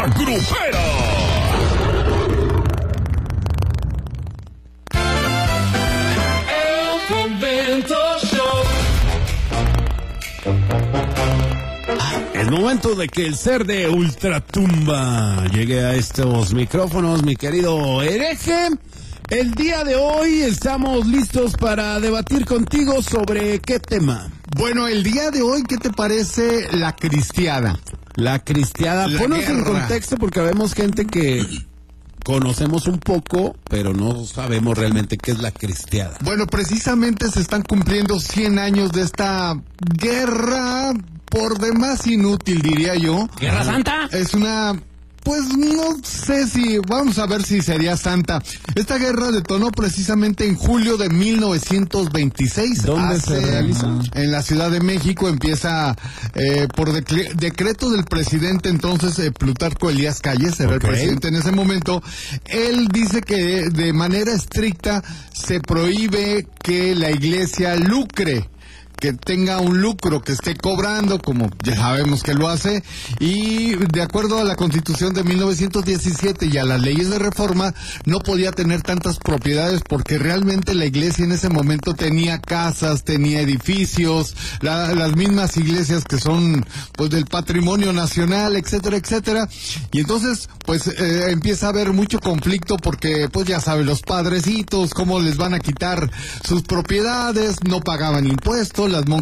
Grupera. El Convento Show. Es momento de que el ser de Ultratumba llegue a estos micrófonos, mi querido hereje. El día de hoy estamos listos para debatir contigo sobre qué tema. Bueno, el día de hoy, ¿qué te parece la cristiada? La cristiada. Ponos en contexto porque vemos gente que conocemos un poco, pero no sabemos realmente qué es la cristiada. Bueno, precisamente se están cumpliendo 100 años de esta guerra por demás inútil, diría yo. ¿Guerra Santa? Es una... Pues no sé si, vamos a ver si sería santa. Esta guerra detonó precisamente en julio de 1926. ¿Dónde se realizó? En la Ciudad de México. Empieza por decreto del presidente entonces Plutarco Elías Calles, era el presidente en ese momento. Él dice que de manera estricta se prohíbe que la iglesia lucre, que tenga un lucro, que esté cobrando, como ya sabemos que lo hace, y de acuerdo a la Constitución de 1917 y a las leyes de reforma, no podía tener tantas propiedades porque realmente la iglesia en ese momento tenía casas, tenía edificios, las mismas iglesias que son pues del patrimonio nacional, etcétera, etcétera, y entonces pues empieza a haber mucho conflicto porque pues ya saben los padrecitos cómo les van a quitar sus propiedades, no pagaban impuestos, las monjas